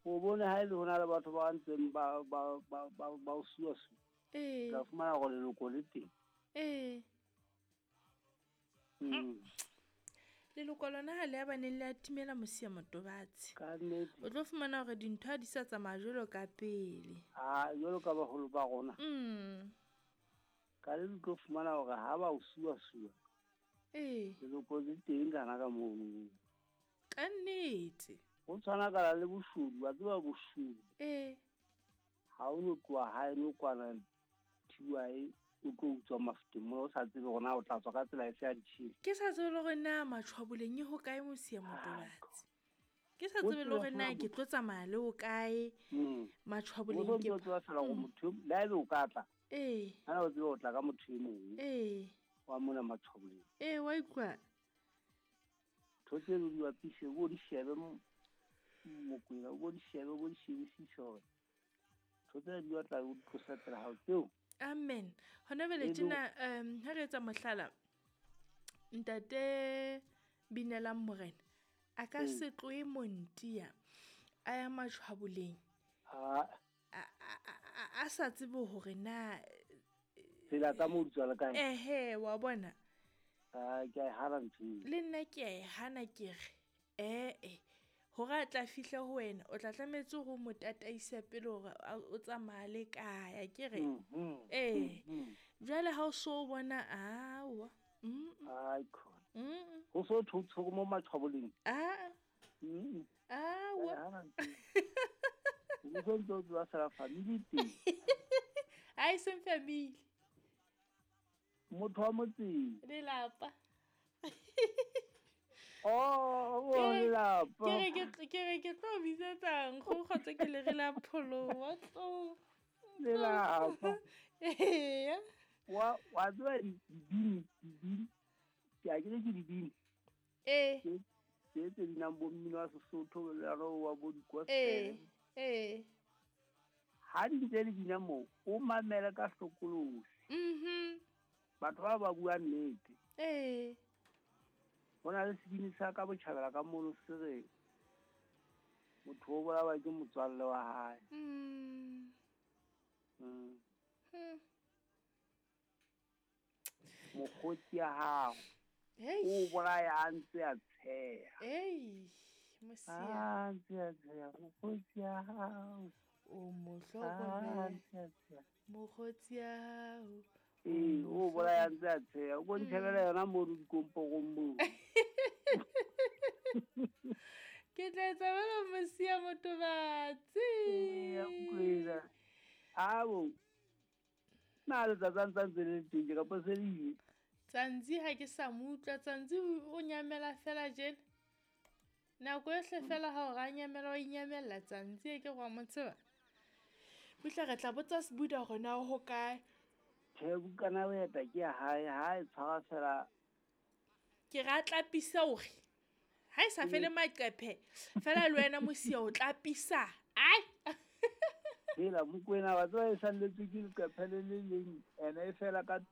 o bone ha ile hona le batho ba ntseng ba o suwa ka fumana go leloko le teng leloko lona ha le ya baneng le atimela Mosia Motobatsi ka nnete o tlo fumana hore dintho ha di sa tsamaya jwalo ka pele jwalo ka baholo ba rona ka le tlo fumana hore ha ba o suwa leloko le teng kana ka moo ka nnete o tshwana kana le boshodu wa tseba boshodu ha o no tloa hae no kwana thiwae o tlo utswa mafuteng mo o sa tsebe gona o tla tswa ka tsela e se ya ditšhile ke sa tsebe le gore na matshwaboleng e ho kae Mosia Motobatsi ke sa tsebe le gore na ke tlo tsamaya le o kae matshwaboleng ke tlo fela go motho le a ile o ka tla ana o tsebe o tla ka motho e mongwe wa mona matshwaboleng wa ikwa thotse le di apise go di shebe mokwena go di shebe go di shebisisa gore thotse di batla go tlosetela hao tseo amen hona bele tjena ha re etsa mohlala ntate Binela Morena a ka se tloe Montia a ya matshwaboleng a sa tsebe hore na tsela tsa mo ditswala kae wa bona ke a hana ntse le nna ke a hana ke re hore a tla fihla ho wena o tla tlametse go mo tataisa pele hore o tsamaya le kaya ke re jwale ha o so bona awa go so thotse mo matshwaboleng awa go so ntse ba sa family teng ai sem family motho wa motseng lelapa lelapa ke re ke tlo bisetsang go kgotsa ke le re la pholo wa tlo lelapa wa tswa dibini ke a ke dibini tse di nang bo mmino wa Sesotho le ro wa bo digospel ha di ntse le dina mo o mamela ka hlokolosi batho ba bua nnete bona le sebini sa ka botjhabela ka mono se re motho o bolawa ke motswalle wa hae mokgotsi ya hao o bolaya a ntse a tsheha Mosia mokgotsi ya hao o mohlokomele mokgotsi ya hao o bolaya ntse a tsheha o bontshebela yona mo dikompogong moo ke tla etsa bana Mosia Motobatsi na le tsantsantse le teng ka pasedi Tsanzi ha ke sa mutla Tsanzi o nyamela fela jena nako yohle fela ha o ra nyamela o inyamela Tsanzi ke go motseba butla re tla botsa sebuda gore na ho kae bukana o eta ke hae ha e tshwara fela ke ra tlapisa hore ha e sa fele maqephe fela le wena Mosia o tlapisa ai hela mokwena wa tswa e salletse ke leqephe le leng ene e fela ka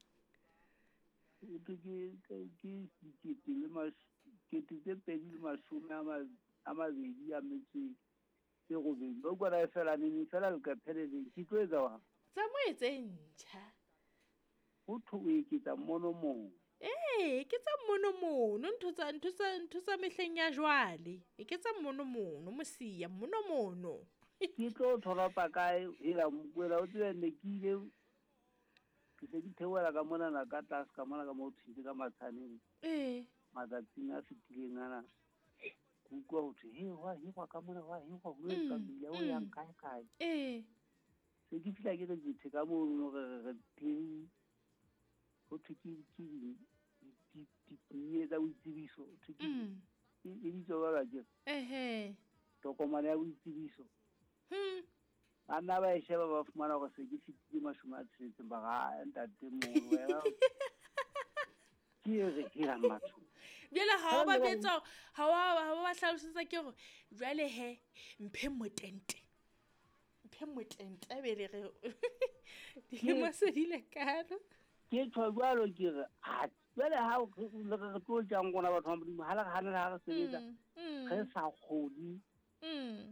ke tse pedi le mashome a mabedi a metsi e go beng o kwala e fela neng fela leqephe le leng ke tlo etsa wa tsa mo etse ntjha ho thu o eketsa mono ke tsa mono ntho tsa mehleng ya jwale ke tsa mono Mosia mono ke tlo thoropa kae hela mokwela o tsebe ne ke ile ke se di theola ka mona na ka tlase ka mona ka mo thitse ka matshaneng matsatsing a fetileng ana go kwa ho thwe wa ka mona wa go ka bila o yang kae se ke fila ke re ke ka mo re ho thwe ke tsa boitsebiso e ditso ba ke tokomane ya boitsebiso ana ba e sheba ba fumana go se ke fitile mashome a tsheletseng ba ga ntate mo wena ke re hira matho bjela ha ba betsa ha ba hlalosetsa ke gore jwale mphe motente be le re di mo se di le kalo ke tshwalo ke re jwale ha re tlo jang gona batho ba modimo ha le ga re sebetsa ge sa kgodi